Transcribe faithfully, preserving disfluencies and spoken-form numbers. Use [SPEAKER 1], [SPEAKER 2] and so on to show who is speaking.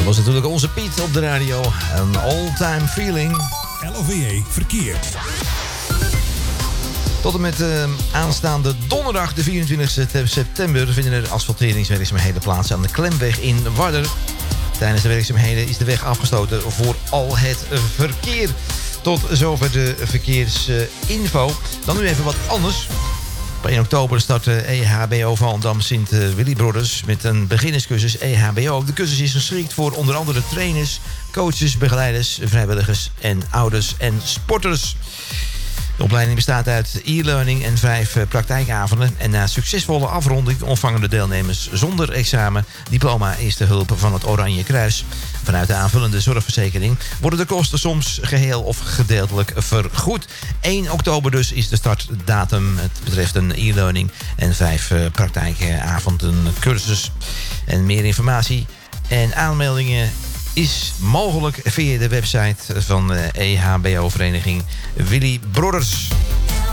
[SPEAKER 1] Dat was natuurlijk onze Piet op de radio. Een all-time feeling.
[SPEAKER 2] L O V E Verkeer.
[SPEAKER 1] Tot en met uh, aanstaande donderdag, de vierentwintigste september... vinden er asfalteringswerkzaamheden plaats aan de Klemweg in Warder. Tijdens de werkzaamheden is de weg afgesloten voor al het verkeer. Tot zover de verkeersinfo. Dan nu even wat anders. Op één oktober start de E H B O Volendam Sint Willy Brothers met een beginnerscursus E H B O. De cursus is geschikt voor onder andere trainers, coaches, begeleiders, vrijwilligers en ouders en sporters. De opleiding bestaat uit e-learning en vijf praktijkavonden. En na succesvolle afronding ontvangen de deelnemers zonder examen diploma Eerste Hulp van het Oranje Kruis. Vanuit de aanvullende zorgverzekering worden de kosten soms geheel of gedeeltelijk vergoed. één oktober dus is de startdatum. Het betreft een e-learning en vijf praktijkavonden cursus. En meer informatie en aanmeldingen is mogelijk via de website van de E H B O-vereniging Willy Brothers.